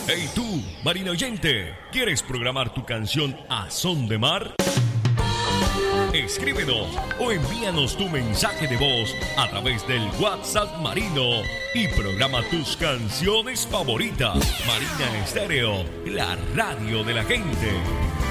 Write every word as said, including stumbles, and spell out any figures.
Hey tú, marino oyente, ¿quieres programar tu canción a son de mar? Escríbenos o envíanos tu mensaje de voz a través del WhatsApp Marino y programa tus canciones favoritas. Marina Estéreo, la radio de la gente.